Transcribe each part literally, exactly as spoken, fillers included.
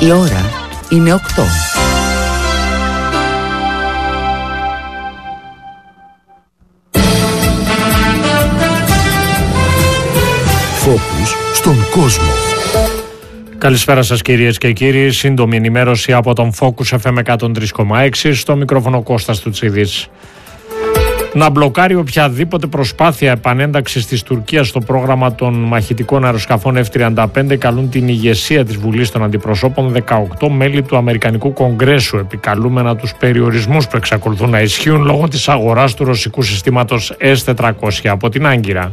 Η ώρα είναι οκτώ. Φόκους στον κόσμο. Καλησπέρα σας κυρίες και κύριοι. Σύντομη ενημέρωση από τον Focus εφ εμ εκατόν τρία κόμμα έξι. Στο μικρόφωνο Κώστας Τουτσίδης. Να μπλοκάρει οποιαδήποτε προσπάθεια επανένταξης της Τουρκίας στο πρόγραμμα των μαχητικών αεροσκαφών εφ τριάντα πέντε καλούν την ηγεσία της Βουλής των Αντιπροσώπων δεκαοκτώ μέλη του Αμερικανικού Κογκρέσου, επικαλούμενα τους περιορισμούς που εξακολουθούν να ισχύουν λόγω της αγοράς του ρωσικού συστήματος ες τετρακόσια από την Άγκυρα.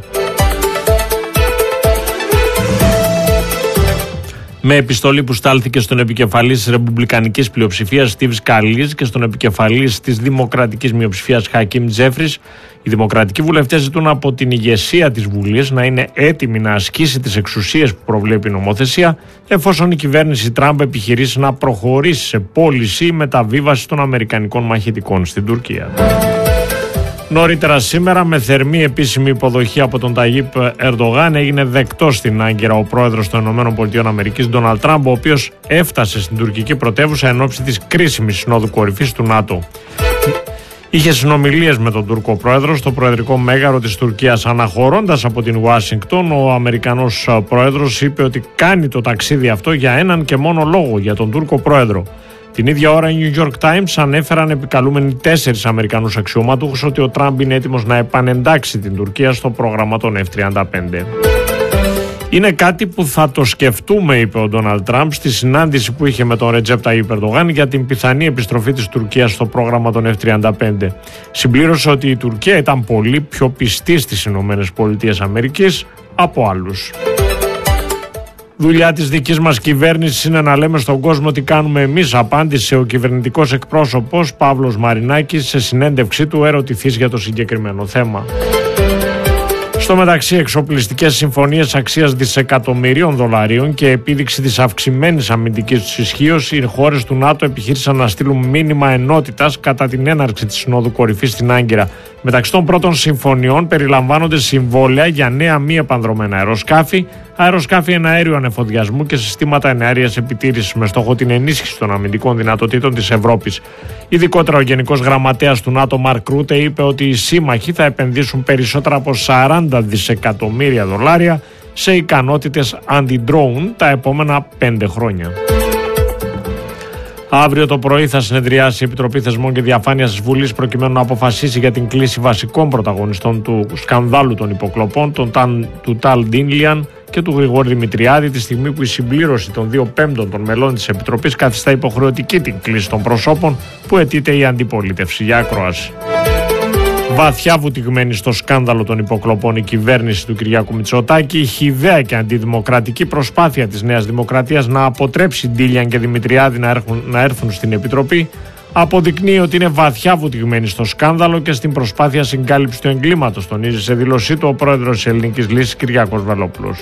Με επιστολή που στάλθηκε στον επικεφαλής της Ρεπουμπλικανικής πλειοψηφίας Στίβ Σκαλίζ και στον επικεφαλής της Δημοκρατικής μειοψηφίας Χακίμ Τζέφρις, οι δημοκρατικοί βουλευτές ζητούν από την ηγεσία της Βουλής να είναι έτοιμη να ασκήσει τις εξουσίες που προβλέπει η νομοθεσία, εφόσον η κυβέρνηση Τραμπ επιχειρήσει να προχωρήσει σε πώληση μεταβίβαση των Αμερικανικών μαχητικών στην Τουρκία. Νωρίτερα σήμερα, με θερμή επίσημη υποδοχή από τον Ταγίπ Ερντογάν, έγινε δεκτός στην Άγκυρα ο πρόεδρος των ΗΠΑ, Ντόναλντ Τραμπ, ο οποίος έφτασε στην τουρκική πρωτεύουσα εν ώψη της κρίσιμης συνόδου κορυφής του ΝΑΤΟ. Είχε συνομιλίες με τον Τούρκο πρόεδρο στο προεδρικό μέγαρο της Τουρκίας. Αναχωρώντας από την Ουάσιγκτον, ο Αμερικανός πρόεδρος είπε ότι κάνει το ταξίδι αυτό για έναν και μόνο λόγο, για τον Τούρκο πρόεδρο. Την ίδια ώρα οι New York Times ανέφεραν επικαλούμενοι τέσσερις Αμερικανούς αξιωματούχους ότι ο Τραμπ είναι έτοιμος να επανεντάξει την Τουρκία στο πρόγραμμα των εφ τριάντα πέντε. Είναι κάτι που θα το σκεφτούμε, είπε ο Ντόναλντ Τραμπ στη συνάντηση που είχε με τον Ρετζέπ Ταγίπ Ερντογάν για την πιθανή επιστροφή της Τουρκίας στο πρόγραμμα των εφ τριάντα πέντε. Συμπλήρωσε ότι η Τουρκία ήταν πολύ πιο πιστή στις ΗΠΑ από άλλους. Δουλειά της δικής μας κυβέρνησης είναι να λέμε στον κόσμο τι κάνουμε εμείς, απάντησε ο κυβερνητικός εκπρόσωπος Παύλος Μαρινάκης σε συνέντευξή του ερωτηθείς για το συγκεκριμένο θέμα. Στο μεταξύ, εξοπλιστικές συμφωνίες αξίας δισεκατομμυρίων δολαρίων και επίδειξη της αυξημένης αμυντικής τους ισχύως, οι χώρες του ΝΑΤΟ επιχείρησαν να στείλουν μήνυμα ενότητας κατά την έναρξη της Συνόδου Κορυφής στην Άγκυρα. Μεταξύ των πρώτων συμφωνιών περιλαμβάνονται συμβόλαια για νέα μη επανδρωμένα αεροσκάφη, αεροσκάφη εναέριου ανεφοδιασμού και συστήματα εναέριας επιτήρησης με στόχο την ενίσχυση των αμυντικών δυνατοτήτων της Ευρώπης. Ειδικότερα, ο Γενικός Γραμματέας του ΝΑΤΟ, Μαρκ Ρούτε, είπε ότι οι σύμμαχοι θα επενδύσουν περισσότερα από σαράντα δισεκατομμύρια δολάρια σε ικανότητες αντι-drone τα επόμενα πέντε χρόνια. Αύριο το πρωί θα συνεδριάσει η Επιτροπή Θεσμών και Διαφάνειας της Βουλής προκειμένου να αποφασίσει για την κλίση βασικών πρωταγωνιστών του σκανδάλου των υποκλοπών, τον, του Ταλ Ντίνλιαν και του Γρηγόρη Δημητριάδη, τη στιγμή που η συμπλήρωση των δύο πέμπτων των μελών της Επιτροπής καθιστά υποχρεωτική την κλίση των προσώπων που αιτείται η αντιπολίτευση για ακρόαση. Βαθιά βουτυγμένη στο σκάνδαλο των υποκλοπών, η κυβέρνηση του Κυριάκου Μητσοτάκη, η χυδαία και αντιδημοκρατική προσπάθεια της Νέας Δημοκρατίας να αποτρέψει Ντίλιαν και Δημητριάδη να έρθουν, να έρθουν στην Επιτροπή, αποδεικνύει ότι είναι βαθιά βουτυγμένη στο σκάνδαλο και στην προσπάθεια συγκάλυψης του εγκλήματος, τονίζει σε δήλωσή του ο πρόεδρος της Ελληνικής Λύσης, Κυριάκος Βελόπουλος.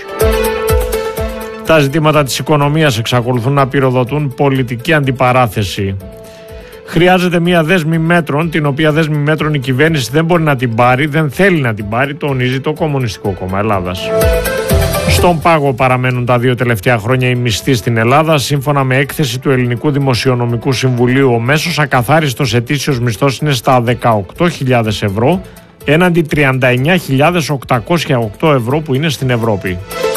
Τα ζητήματα της οικονομίας εξακολουθούν να πυροδοτούν πολιτική αντιπαράθεση. Χρειάζεται μια δέσμη μέτρων, την οποία δέσμη μέτρων η κυβέρνηση δεν μπορεί να την πάρει, δεν θέλει να την πάρει, τονίζει το Κομμουνιστικό Κόμμα Ελλάδας. Στον πάγο παραμένουν τα δύο τελευταία χρόνια οι μισθοί στην Ελλάδα. Σύμφωνα με έκθεση του Ελληνικού Δημοσιονομικού Συμβουλίου, ο μέσος ακαθάριστος ετήσιος μισθός είναι στα δεκαοκτώ χιλιάδες ευρώ, έναντι τριάντα εννιά χιλιάδες οκτακόσια οκτώ ευρώ που είναι στην Ευρώπη.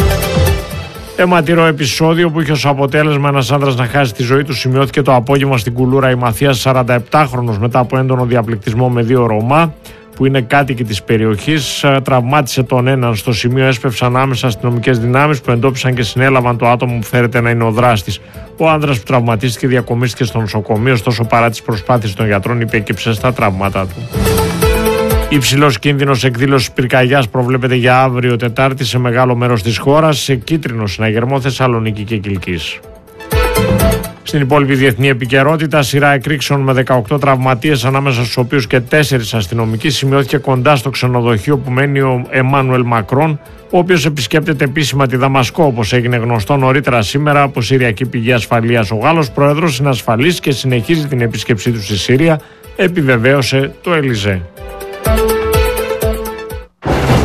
Αιματηρό επεισόδιο που είχε ως αποτέλεσμα ένας άνδρας να χάσει τη ζωή του σημειώθηκε το απόγευμα στην Κουλούρα. Η Μαθίας, σαρανταεπτάχρονος, μετά από έντονο διαπληκτισμό με δύο Ρωμά που είναι κάτοικοι της περιοχής, τραυμάτισε τον έναν. Στο σημείο έσπευσαν άμεσα αστυνομικές δυνάμεις που εντόπισαν και συνέλαβαν το άτομο που φέρεται να είναι ο δράστης. Ο άνδρας που τραυματίστηκε διακομίστηκε στο νοσοκομείο, ωστόσο παρά τις προσπάθειες των γιατρών υπέκυψε στα τραύματά του. Υψηλός κίνδυνος εκδήλωσης πυρκαγιάς προβλέπεται για αύριο Τετάρτη σε μεγάλο μέρος της χώρας, σε κίτρινο συναγερμό Θεσσαλονίκη και Κιλκής. Στην υπόλοιπη διεθνή επικαιρότητα, σειρά εκρήξεων με δεκαοκτώ τραυματίες, ανάμεσα στους οποίους και τέσσερις αστυνομικοί, σημειώθηκε κοντά στο ξενοδοχείο που μένει ο Εμμάνουελ Μακρόν, ο οποίος επισκέπτεται επίσημα τη Δαμασκό, όπως έγινε γνωστό νωρίτερα σήμερα από Συριακή Πηγή Ασφαλείας. Ο Γάλλος Πρόεδρος είναι ασφαλής και συνεχίζει την επίσκεψή του στη Συρία, επιβεβαίωσε το Ελιζέ.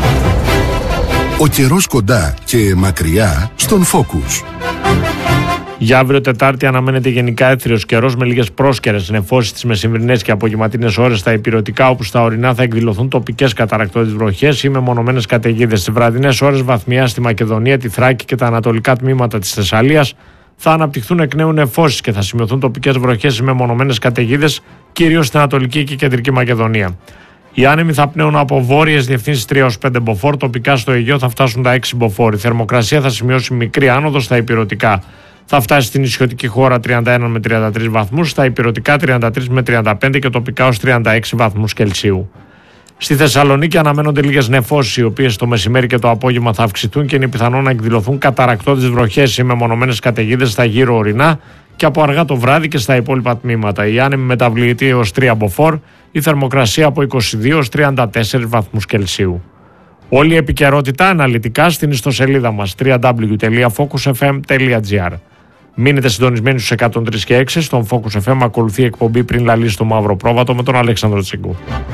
Ο καιρός κοντά και μακριά στον Focus. Για αύριο Τετάρτη αναμένεται γενικά έθριος καιρός με λίγες πρόσκαιρες νεφώσεις τις μεσημβρινές και απογευματινές ώρες στα ηπειρωτικά, όπου στα ορεινά θα εκδηλωθούν τοπικές καταρρακτώδεις βροχές ή μεμονωμένες καταιγίδες. Στις βραδινές ώρες βαθμιά στη Μακεδονία, τη Θράκη και τα ανατολικά τμήματα της Θεσσαλίας θα αναπτυχθούν εκ νέου νεφώσεις και θα σημειωθούν τοπικές βροχές ή μεμονωμένες καταιγίδες, κυρίως στην Ανατολική και Κεντρική Μακεδονία. Οι άνεμοι θα πνέουν από βόρειες διευθύνσεις τρία έως πέντε μποφόρ, τοπικά στο Αιγαίο θα φτάσουν τα έξι μποφόρ. Η θερμοκρασία θα σημειώσει μικρή άνοδο στα ηπειρωτικά. Θα φτάσει στην νησιωτική χώρα τριάντα ένα με τριάντα τρεις βαθμούς, στα ηπειρωτικά τριάντα τρεις με τριάντα πέντε και τοπικά ως τριάντα έξι βαθμούς Κελσίου. Στη Θεσσαλονίκη αναμένονται λίγες νεφώσεις, οι οποίες το μεσημέρι και το απόγευμα θα αυξηθούν και είναι πιθανό να εκδηλωθούν καταρρακτώδεις βροχές ή μεμονωμένες καταιγίδες στα γύρω ορεινά και από αργά το βράδυ και στα υπόλοιπα τμήματα. Οι άνεμοι μεταβλητοί έως τρία μποφόρ, η θερμοκρασία από είκοσι δύο έως τριάντα τέσσερις βαθμούς Κελσίου. Όλη η επικαιρότητα αναλυτικά στην ιστοσελίδα μας double-u double-u double-u τελεία focus f m τελεία g r. Μείνετε συντονισμένοι στους εκατόν τρία και έξι. Στον Focus εφ εμ ακολουθεί η εκπομπή Πριν Λαλήσει το Μαύρο Πρόβατο με τον Αλέξανδρο Τσιγκού.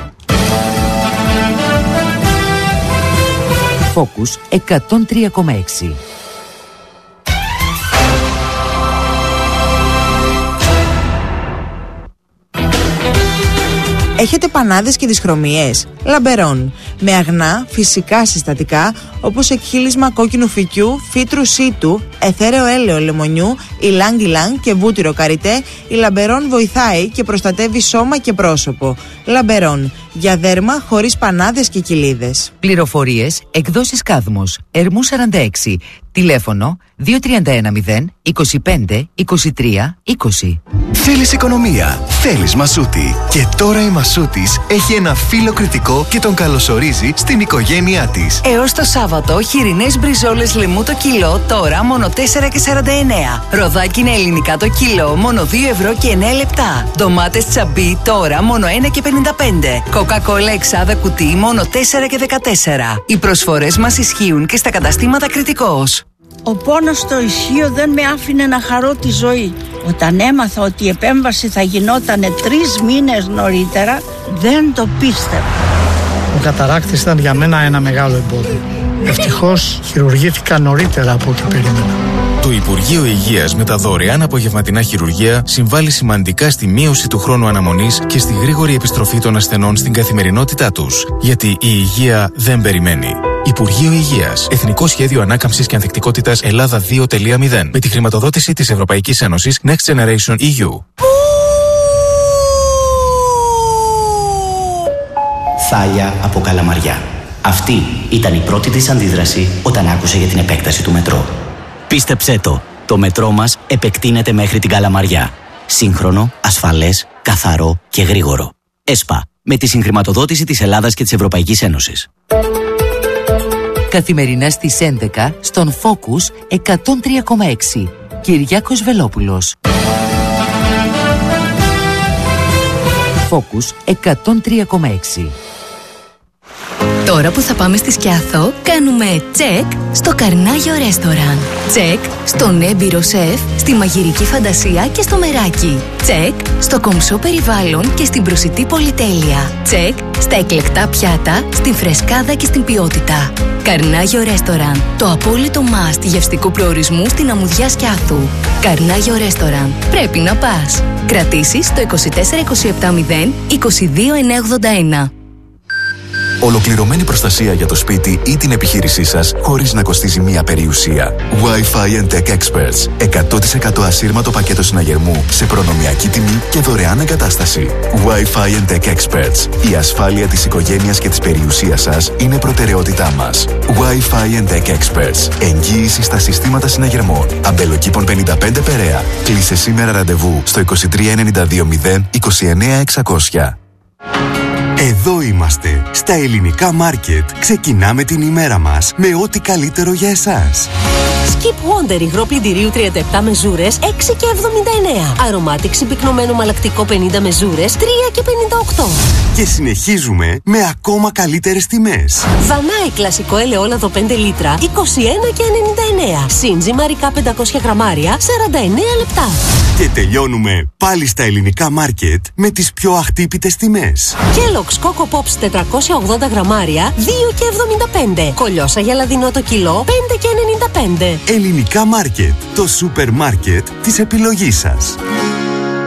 Focus εκατόν τρία κόμμα έξι. Έχετε πανάδες και δυσχρωμίες? Λαμπερών. Με αγνά, φυσικά συστατικά όπως εκχύλισμα κόκκινου φυκιού, φύτρου σίτου, αιθέρεο έλαιο λεμονιού, ιλάνγκ ιλάνγκ και βούτυρο καριτέ, η Λαμπερών βοηθάει και προστατεύει σώμα και πρόσωπο. Λαμπερών. Για δέρμα χωρίς πανάδες και κοιλίδες. Πληροφορίες, εκδόσεις Κάδμος, Ερμού σαράντα έξι. Τηλέφωνο δύο τρία ένα μηδέν είκοσι πέντε είκοσι τρία είκοσι. Θέλεις οικονομία, θέλεις Μασούτη. Και τώρα η Μασούτης έχει ένα φίλο κριτικό και τον καλωσορίζει στην οικογένειά της. Έως το Σάββατο, χοιρινές μπριζόλες λαιμού το κιλό, τώρα μόνο τέσσερα και σαράντα εννέα. Ροδάκινα ελληνικά το κιλό, μόνο δύο ευρώ και εννέα λεπτά. Ντομάτες τσαμπί, τώρα μόνο ένα και πενήντα πέντε. Κοκακόλα εξάδα κουτί, μόνο τέσσερα και δεκατέσσερα. Οι προσφορές μας ισχύουν και στα καταστήματα Κριτικός. Ο πόνος στο ισχύο δεν με άφηνε να χαρώ τη ζωή. Όταν έμαθα ότι η επέμβαση θα γινόταν τρεις μήνες νωρίτερα, δεν το πίστευα. Ο καταράκτης ήταν για μένα ένα μεγάλο εμπόδιο. Ευτυχώς χειρουργήθηκα νωρίτερα από ό,τι περίμενα. Το Υπουργείο Υγείας με τα δωρεάν απογευματινά χειρουργία συμβάλλει σημαντικά στη μείωση του χρόνου αναμονής και στη γρήγορη επιστροφή των ασθενών στην καθημερινότητά τους. Γιατί η υγεία δεν περιμένει. Υπουργείο Υγείας. Εθνικό Σχέδιο Ανάκαμψης και Ανθεκτικότητας Ελλάδα δύο τελεία μηδέν. Με τη χρηματοδότηση της Ευρωπαϊκής Ένωσης Next Generation ι γιου. Θάλια από Καλαμαριά. Αυτή ήταν η πρώτη της αντίδραση όταν άκουσε για την επέκταση του μετρό. Πίστεψέ το, το μετρό μας επεκτείνεται μέχρι την Καλαμαριά. Σύγχρονο, ασφαλές, καθαρό και γρήγορο. ΕΣΠΑ, με τη συγχρηματοδότηση της Ελλάδας και της Ευρωπαϊκής Ένωσης. Καθημερινά στις έντεκα στον Focus εκατόν τρία κόμμα έξι. Κυριάκος Βελόπουλος. Focus εκατόν τρία κόμμα έξι. Τώρα που θα πάμε στη Σκιάθο, κάνουμε τσεκ στο Καρνάγιο Ρέστοραν. Τσεκ στον έμπειρο σεφ, στη μαγειρική φαντασία και στο μεράκι. Τσεκ στο κομψό περιβάλλον και στην προσιτή πολυτέλεια. Τσεκ στα εκλεκτά πιάτα, στην φρεσκάδα και στην ποιότητα. Καρνάγιο Ρέστοραν, το απόλυτο must γευστικού προορισμού στην αμμουδιά Σκιάθου. Καρνάγιο Ρέστοραν, πρέπει να πας. Κρατήσεις στο είκοσι τέσσερα είκοσι επτά μηδέν είκοσι δύο εννιακόσια ογδόντα ένα. Ολοκληρωμένη προστασία για το σπίτι ή την επιχείρησή σας χωρίς να κοστίζει μία περιουσία. Wi-Fi and Tech Experts. εκατό τοις εκατό ασύρματο πακέτο συναγερμού σε προνομιακή τιμή και δωρεάν εγκατάσταση. Wi-Fi and Tech Experts. Η ασφάλεια της οικογένειας και της περιουσίας σας είναι προτεραιότητά μας. Wi-Fi and Tech Experts. Εγγύηση στα συστήματα συναγερμών. Αμπελοκήπων πενήντα πέντε Περαία. Κλείσε σήμερα ραντεβού στο είκοσι τρία ενενήντα δύο μηδέν είκοσι εννέα εξακόσια. Εδώ είμαστε, στα ελληνικά μάρκετ. Ξεκινάμε την ημέρα μας με ό,τι καλύτερο για εσάς. Skip Wonder υγρό πλυντηρίου τριάντα επτά μεζούρες έξι και εβδομήντα εννέα. Aromatic συμπυκνωμένο μαλακτικό πενήντα μεζούρες τρία και πενήντα οκτώ. Και συνεχίζουμε με ακόμα καλύτερες τιμές. Βανάι κλασικό ελαιόλαδο πέντε λίτρα είκοσι ένα και ενενήντα εννέα. Σύνζι μαρικά πεντακόσια γραμμάρια σαράντα εννέα λεπτά. Και τελειώνουμε πάλι στα ελληνικά μάρκετ με τις πιο αχτύπητες τιμές. Kellogg's Coco Pops τετρακόσια ογδόντα γραμμάρια δύο και εβδομήντα πέντε. Κολιόσα γελαδινό το κιλό πέντε και ενενήντα πέντε. Ελληνικά μάρκετ, το σούπερ μάρκετ της επιλογής σας.